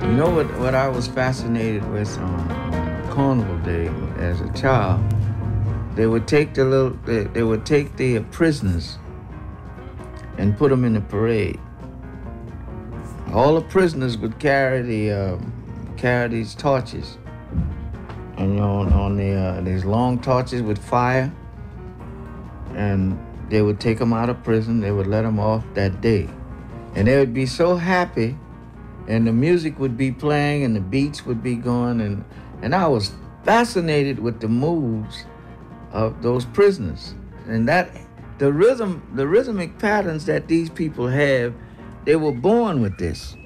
You know what I was fascinated with on Carnival Day as a child? They would take the prisoners and put them in the parade. All the prisoners would carry these torches, and these long torches with fire, and they would take them out of prison. They would let them off that day, and they would be so happy, and the music would be playing, and the beats would be going, and I was fascinated with the moves of those prisoners, and that the rhythmic patterns that these people have, they were born with this.